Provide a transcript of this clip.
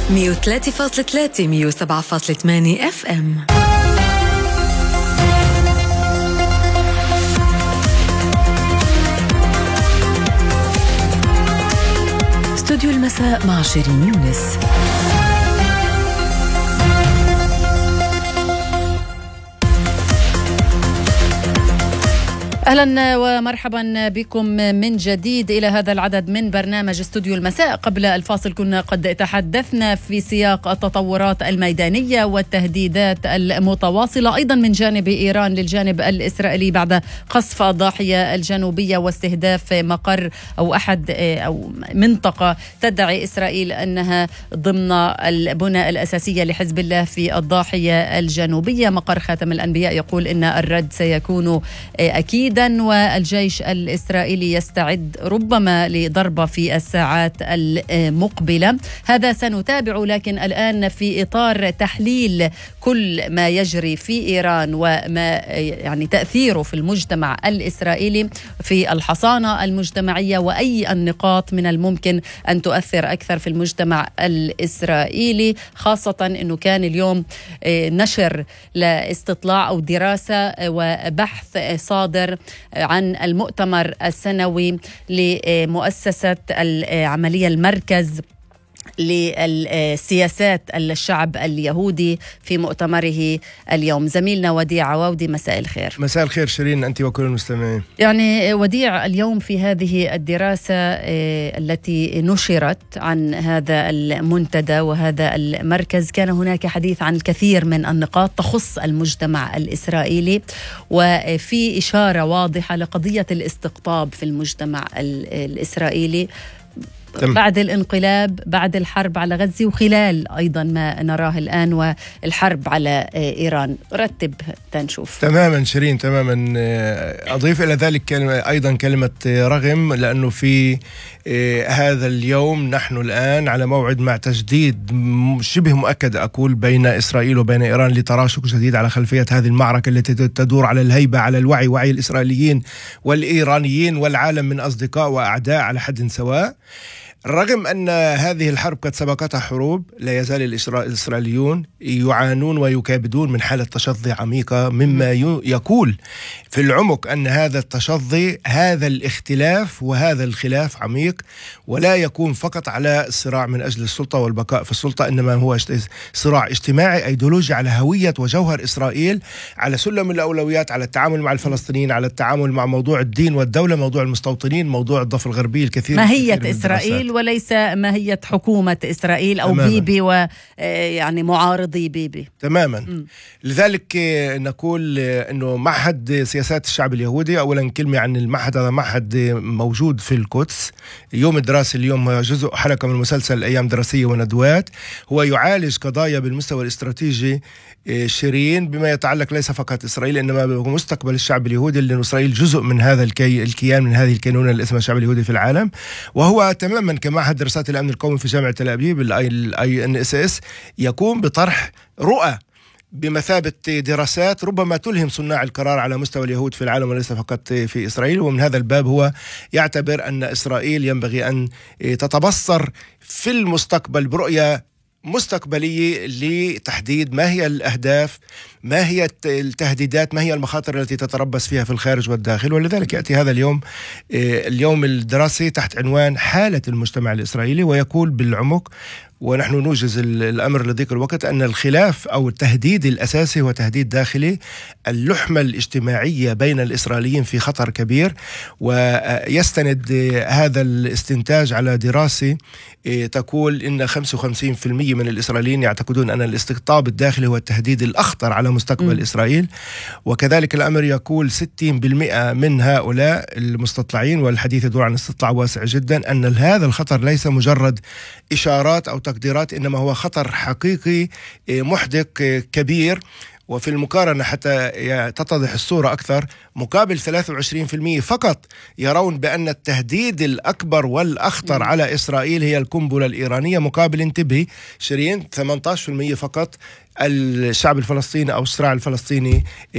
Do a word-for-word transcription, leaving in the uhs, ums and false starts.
مية وثلاثة فاصلة ثلاثة مية وسبعة فاصلة ثمانية اف ام. استوديو المساء مع شيرين يونس. أهلا ومرحبا بكم من جديد إلى هذا العدد من برنامج استوديو المساء. قبل الفاصل كنا قد تحدثنا في سياق التطورات الميدانية والتهديدات المتواصلة أيضا من جانب إيران للجانب الإسرائيلي بعد قصف الضاحية الجنوبية واستهداف مقر أو أحد أو منطقة تدعي إسرائيل أنها ضمن البنى الأساسية لحزب الله في الضاحية الجنوبية. مقر خاتم الأنبياء يقول أن الرد سيكون أكيد، والجيش الإسرائيلي يستعد ربما لضربة في الساعات المقبلة. هذا سنتابع، لكن الآن في إطار تحليل كل ما يجري في إيران وما يعني تأثيره في المجتمع الإسرائيلي في الحصانة المجتمعية وأي النقاط من الممكن أن تؤثر أكثر في المجتمع الإسرائيلي، خاصة أنه كان اليوم نشر لاستطلاع أو دراسة وبحث صادر عن المؤتمر السنوي لمؤسسة العملية المركز للسياسات الشعب اليهودي في مؤتمره اليوم. زميلنا وديع عواودي، مساء الخير. مساء الخير شيرين، أنت وكل المستمعين. يعني وديع، اليوم في هذه الدراسة التي نشرت عن هذا المنتدى وهذا المركز كان هناك حديث عن الكثير من النقاط تخص المجتمع الإسرائيلي، وفي إشارة واضحة لقضية الاستقطاب في المجتمع الإسرائيلي تم. بعد الانقلاب، بعد الحرب على غزة، وخلال أيضا ما نراه الآن والحرب على إيران. رتب تنشوف. تماما شيرين، تماما. أضيف إلى ذلك كلمة أيضا كلمة رغم، لأنه في هذا اليوم نحن الآن على موعد مع تجديد شبه مؤكد أقول بين إسرائيل وبين إيران لتراشق جديد على خلفية هذه المعركة التي تدور على الهيبة، على الوعي، وعي الإسرائيليين والإيرانيين والعالم من أصدقاء وأعداء على حد سواء. رغم أن هذه الحرب قد سبقتها حروب، لا يزال الإسرائيليون يعانون ويكابدون من حالة تشظي عميقة، مما يقول في العمق أن هذا التشظي، هذا الاختلاف وهذا الخلاف عميق، ولا يكون فقط على الصراع من أجل السلطة والبقاء في السلطة، إنما هو صراع اجتماعي أيديولوجي على هوية وجوهر إسرائيل، على سلم الأولويات، على التعامل مع الفلسطينيين، على التعامل مع موضوع الدين والدولة، موضوع المستوطنين، موضوع الضفة الغربية. الكثير ماهية إسرائيل وليس ماهية حكومة إسرائيل أو تماماً. بيبي ويعني معارضي بيبي. تماما. م. لذلك نقول أنه معهد سياسات الشعب اليهودي، أولا كلمة عن المعهد. هذا معهد موجود في القدس. يوم الدراسي اليوم هو جزء حلقة من مسلسل أيام دراسية وندوات. هو يعالج قضايا بالمستوى الاستراتيجي شيرين بما يتعلق ليس فقط إسرائيل إنما بمستقبل الشعب اليهودي، لأن إسرائيل جزء من هذا الكي الكيان من هذه الكينونة اللي اسمها الشعب اليهودي في العالم. وهو تماما كمعهد دراسات الأمن القومي في جامعة تل أبيب الاي ان اس اس يقوم بطرح رؤى بمثابة دراسات ربما تلهم صناع القرار على مستوى اليهود في العالم وليس فقط في إسرائيل. ومن هذا الباب هو يعتبر أن إسرائيل ينبغي أن تتبصر في المستقبل برؤية مستقبلية لتحديد ما هي الأهداف، ما هي التهديدات، ما هي المخاطر التي تتربص فيها في الخارج والداخل. ولذلك يأتي هذا اليوم اليوم الدراسي تحت عنوان حالة المجتمع الإسرائيلي، ويقول بالعمق، ونحن نوجز الأمر لذيك الوقت، أن الخلاف أو التهديد الأساسي هو تهديد داخلي. اللحمة الاجتماعية بين الإسرائيليين في خطر كبير، ويستند هذا الاستنتاج على دراسة تقول إن خمسة وخمسين بالمئة من الإسرائيليين يعتقدون أن الاستقطاب الداخلي هو التهديد الأخطر على مستقبل م. إسرائيل. وكذلك الأمر يقول ستين بالمئة من هؤلاء المستطلعين، والحديث يدور عن استطلاع واسع جدا، أن هذا الخطر ليس مجرد إشارات أو تقديرات، إنما هو خطر حقيقي محدق كبير. وفي المقارنة حتى تتضح الصورة أكثر، مقابل ثلاثة وعشرين بالمئة فقط يرون بأن التهديد الأكبر والأخطر على إسرائيل هي القنبلة الإيرانية، مقابل انتبهي شيرين ثمانية عشر بالمئة فقط الشعب الفلسطيني أو الصراع الفلسطيني